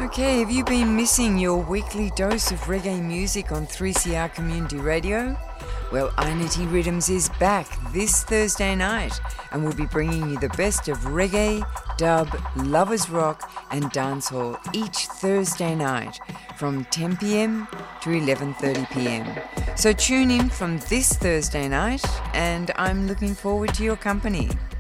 Okay, have you been missing your weekly dose of reggae music on 3CR Community Radio? Well, Einity Rhythms is back this Thursday night and will be bringing you the best of reggae, dub, lovers rock and dancehall each Thursday night from 10 p.m. to 11:30 p.m. So tune in from this Thursday night and I'm looking forward to your company.